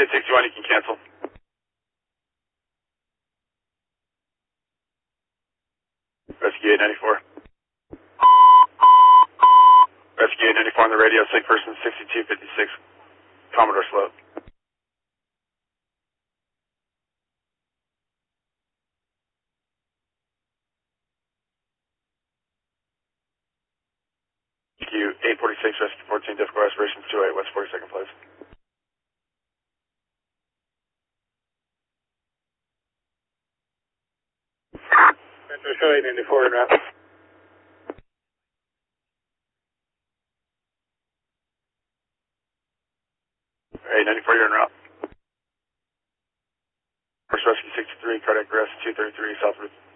61, you can cancel. Rescue 894. Rescue 894 on the radio, sick person 6256, Commodore Slope. Rescue 846, Rescue 14, difficult respirations 28, West 42nd place. Metro Show 894 en route. 894, you're en route. First Rescue 63, cardiac arrest 233, south route.